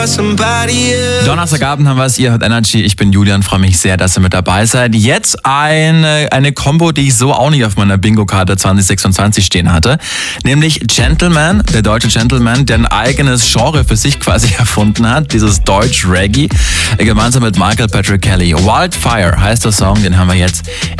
Donnerstagabend haben wir es, ihr hört Energy, ich bin Julian, freue mich sehr, dass ihr mit dabei seid. Jetzt eine Combo, die ich so auch nicht auf meiner Bingo-Karte 2026 stehen hatte, nämlich Gentleman, der deutsche Gentleman, der ein eigenes Genre für sich quasi erfunden hat, dieses Deutsch-Reggae, gemeinsam mit Michael Patrick Kelly. Wildfire heißt der Song, den haben wir jetzt